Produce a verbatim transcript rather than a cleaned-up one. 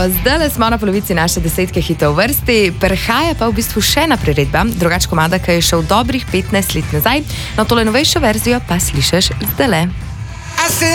zdaj smo na polovici naše desetke hitov v vrsti, prehaja pa v bistvu še ena priredba, drugač komada, ki je šel dobrih petnajst let nazaj, no tole novejšo verzijo pa slišiš zdajle.